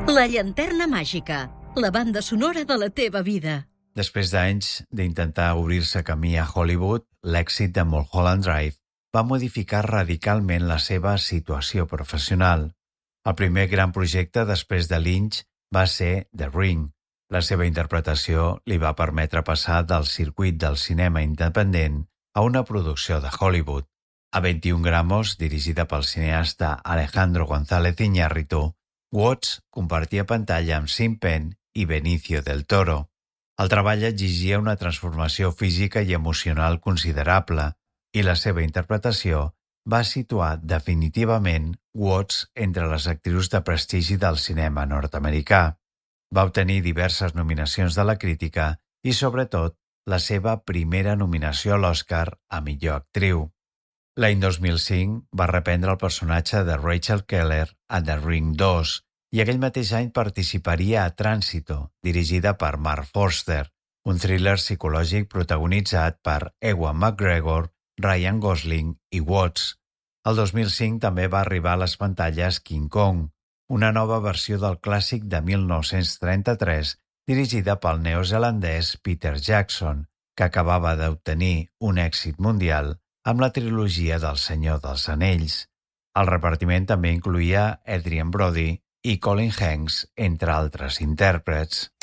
La llanterna màgica, la banda sonora de la teva vida. Després d'anys d'intentar obrir-se camí a Hollywood, l'èxit de Mulholland Drive va modificar radicalment la seva situació professional. El primer gran projecte després de Lynch va ser The Ring. La seva interpretació li va permetre passar del circuit del cinema independent a una producció de Hollywood. A 21 gramos, dirigida pel cineasta Alejandro González Iñárritu, Watts compartia pantalla amb Sean Penn i Benicio del Toro. El treball exigia una transformació física i emocional considerable i la seva interpretació va situar definitivament Watts entre les actrius de prestigi del cinema nord-americà. Va obtenir diverses nominacions de la crítica i, sobretot, la seva primera nominació a l'Oscar a millor actriu. L'any 2005 va reprendre el personatge de Rachel Keller a The Ring 2 i aquell mateix any participaria a Tránsito, dirigida per Mark Forster, un thriller psicològic protagonitzat per Ewan McGregor, Ryan Gosling i Watts. El 2005 també va arribar a les pantalles King Kong, una nova versió del clàssic de 1933 dirigida pel neozelandès Peter Jackson, que acabava d'obtenir un èxit mundial amb la trilogia del Senyor dels Anells. El repartiment també incloïa Adrien Brody i Colin Hanks, entre altres intèrprets.